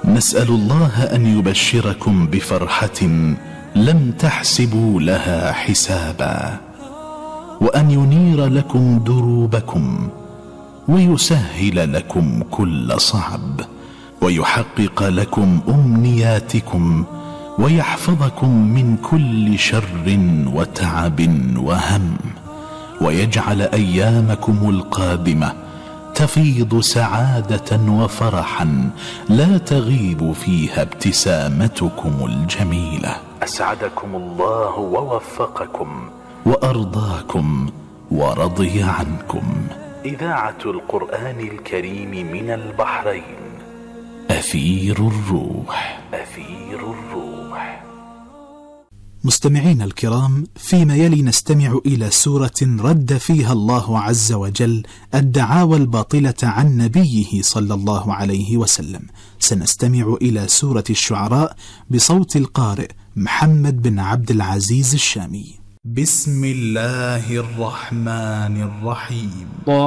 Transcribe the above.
نسأل الله أن يبشركم بفرحة لم تحسبوا لها حسابا، وأن ينير لكم دروبكم ويسهل لكم كل صعب، ويحقق لكم أمنياتكم، ويحفظكم من كل شر وتعب وهم، ويجعل أيامكم القادمة تفيض سعادة وفرحا لا تغيب فيها ابتسامتكم الجميلة. أسعدكم الله ووفقكم وأرضاكم ورضي عنكم. إذاعة القرآن الكريم من البحرين، أثير الروح. أثير الروح. مستمعين الكرام، فيما يلي نستمع إلى سورة رد فيها الله عز وجل الدعاوى الباطلة عن نبيه صلى الله عليه وسلم. سنستمع إلى سورة الشعراء بصوت القارئ محمد بن عبد العزيز الشامي. بسم الله الرحمن الرحيم.